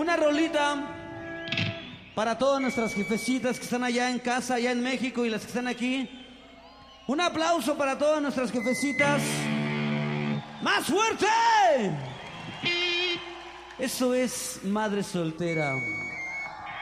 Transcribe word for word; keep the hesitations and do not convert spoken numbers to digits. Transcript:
una rolita para todas nuestras jefecitas que están allá en casa, allá en México, y las que están aquí. Un aplauso para todas nuestras jefecitas. ¡Más fuerte! Eso es Madre Soltera.